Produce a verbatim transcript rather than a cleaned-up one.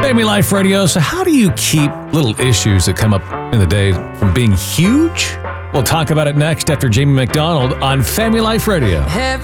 Family Life Radio. So how do you keep little issues that come up in the day from being huge? We'll talk about it next after Jamie McDonald on Family Life Radio. Heaven